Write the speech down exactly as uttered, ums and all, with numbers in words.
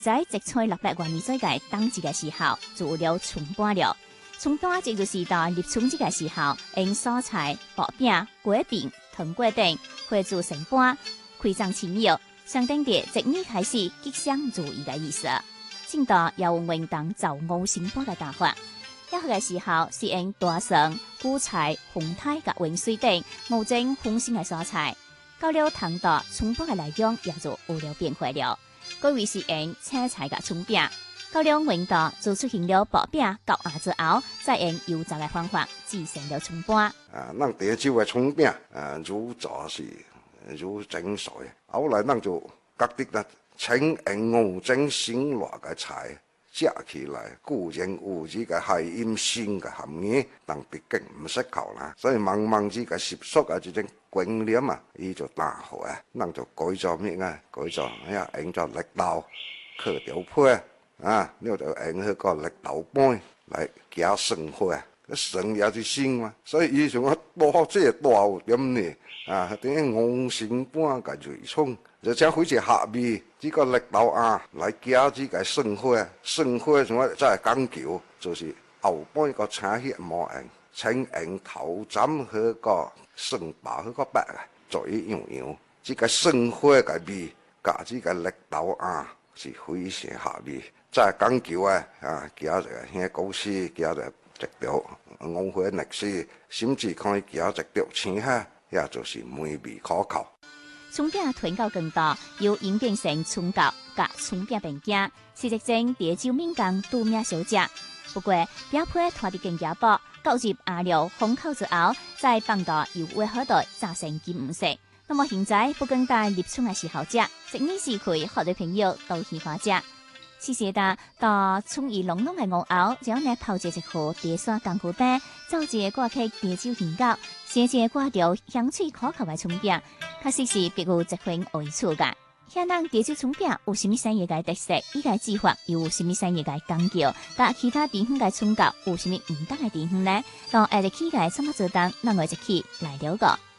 在植菜六百元米水嘅當季嘅時候，就有了蔥瓣了。蔥瓣即就是到立春這個時候，用蔬菜、薄餅、果餅、糖果等會做成瓣，開張清熱，相當地即日開始吉祥如意嘅意思。正道也有運動造五成瓣嘅打法。一號嘅時候是用大蒜、韭菜、紅苔及溫水等無整豐盛嘅蔬菜。到了糖度，蔥瓣嘅內容也就有了變化了。改為是用青菜嘅蔥餅。到了運度就出現了薄餅到牙之後，再用油炸嘅方法製成了蔥瓣。 啊，咱第一招嘅蔥餅，啊，如炸是如整水，後來咱就覺得咧，請用五種辛辣嘅菜。食起來固然有呢個係陰性嘅含義，但畢竟唔適合啦。所以慢慢呢個習俗啊，這種觀念啊，伊就打好啊，咱就改咗咩啊？改咗呀，用咗綠豆、去掉皮啊，你就用嗰個綠豆乾來加生花，個生也是鮮嘛。所以以前我多即係多有點呢啊，啲五成半嘅瑞蔥。就將好似下面呢個綠豆啊，來加呢個生花，生花仲有真係講究，就是後半一個青血冇用，請用頭針嗰個生白嗰個白啊，做一樣樣。呢個生花嘅味加呢個綠豆啊，是非常合味。真係講究啊，啊加一個香菇絲，加一個一條五花肉絲，甚至可以加一條青蝦，也就是美味可口。 蔥餅囤到更大，又演變成蔥糕甲蔥餅餅夾，是一種地州民間度命小食。不過表皮拖得更加薄，倒入壓料烘烤之後，再放到油鍋火內炸成金黃色。那麼現在不更待立春嘅時候食，即日時可以好多朋友都喜歡食。是時達到蔥意濃濃嘅牛熬，將呢泡一一壺地沙乾菇蛋，做一個掛起地州馅糕，寫一掛條香脆可口嘅蔥餅。確實是別有一番味處嘅。遐人地州蔥餅有啥物產業嘅特色？伊個製法又有啥物產業嘅講究？甲其他地方嘅蔥糕有啥物唔同嘅地方呢？到下日起嘅參考做檔，咱我一起來了解。